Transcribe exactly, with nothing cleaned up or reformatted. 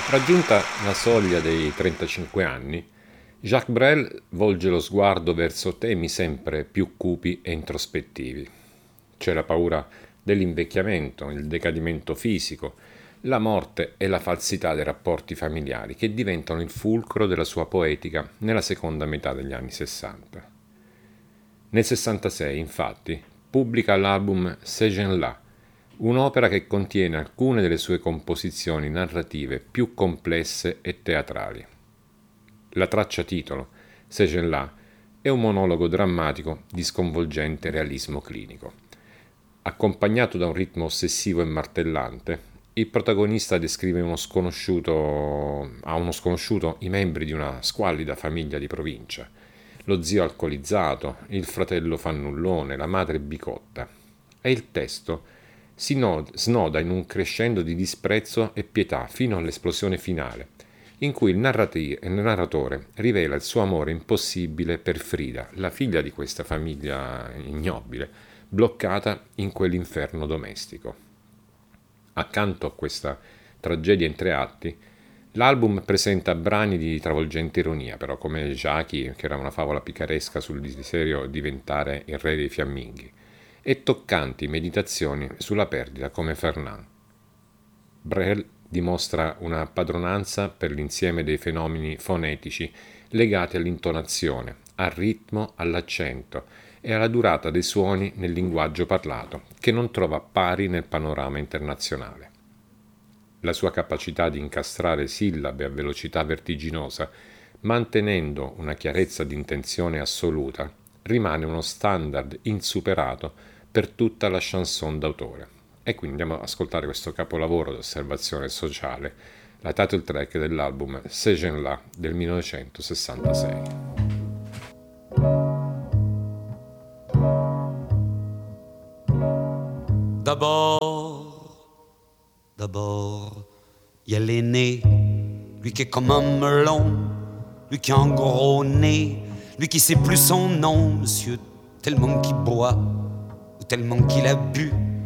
Raggiunta la soglia dei trentacinque anni, Jacques Brel volge lo sguardo verso temi sempre più cupi e introspettivi. C'è la paura dell'invecchiamento, il decadimento fisico, la morte e la falsità dei rapporti familiari che diventano il fulcro della sua poetica nella seconda metà degli anni sessanta. Nel sessantasei, infatti, pubblica l'album Ces gens-là, un'opera che contiene alcune delle sue composizioni narrative più complesse e teatrali. La traccia titolo, Ces gens-là, è un monologo drammatico di sconvolgente realismo clinico. Accompagnato da un ritmo ossessivo e martellante, il protagonista descrive uno sconosciuto, a uno sconosciuto i membri di una squallida famiglia di provincia, lo zio alcolizzato, il fratello fannullone, la madre bicotta, e il testo si snoda in un crescendo di disprezzo e pietà fino all'esplosione finale, in cui il, narrati- il narratore rivela il suo amore impossibile per Frida, la figlia di questa famiglia ignobile, bloccata in quell'inferno domestico. Accanto a questa tragedia in tre atti, l'album presenta brani di travolgente ironia, però come Jackie, che era una favola picaresca sul desiderio di diventare il re dei fiamminghi, e toccanti meditazioni sulla perdita come Fernand. Brel dimostra una padronanza per l'insieme dei fenomeni fonetici legati all'intonazione, al ritmo, all'accento e alla durata dei suoni nel linguaggio parlato, che non trova pari nel panorama internazionale. La sua capacità di incastrare sillabe a velocità vertiginosa, mantenendo una chiarezza di intenzione assoluta, rimane uno standard insuperato per tutta la chanson d'autore. E quindi andiamo ad ascoltare questo capolavoro di osservazione sociale, la title track dell'album Ces gens-là del millenovecentosessantasei. D'abord, d'abord, il y a l'aîné, lui qui est comme un melon, lui qui a un gros nez, lui qui sait plus son nom, monsieur, tellement qu'il boit, ou tellement qu'il a bu,